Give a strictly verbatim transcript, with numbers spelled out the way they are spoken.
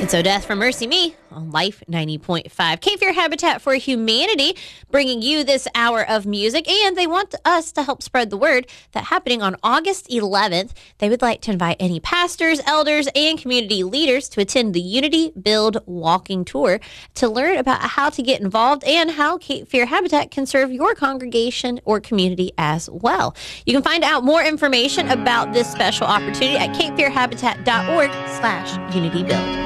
It's O Death for Mercy Me on Life ninety point five. Cape Fear Habitat for Humanity bringing you this hour of music, and they want us to help spread the word that happening on August eleventh, they would like to invite any pastors, elders, and community leaders to attend the Unity Build Walking Tour to learn about how to get involved and how Cape Fear Habitat can serve your congregation or community as well. You can find out more information about this special opportunity at capefearhabitat.org slash unitybuild.